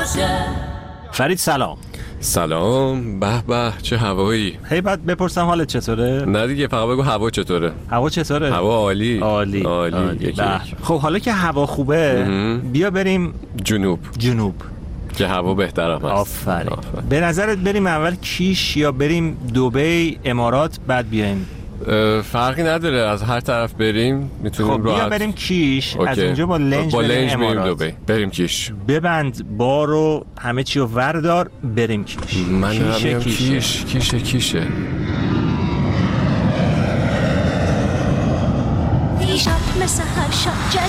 فرید سلام. سلام. به به چه هوایی. هی بعد بپرسم حالت چطوره؟ نه دیگه، فقط بگو هوا چطوره. هوا چطوره؟ هوا عالی. عالی. یکی. خب حالا که هوا خوبه بیا بریم جنوب که هوا بهتر هم هست. آفرین. به نظرت بریم اول کیش یا بریم دبی امارات بعد بیایم؟ فرقی نداره، از هر طرف بریم میتونیم. خب بیا بریم کیش. از اونجا با لنج بریم دبی. بریم کیش. ببند بارو همه چی رو وردار بریم کیش. من میگم کیشه. دیشب مثل هر شب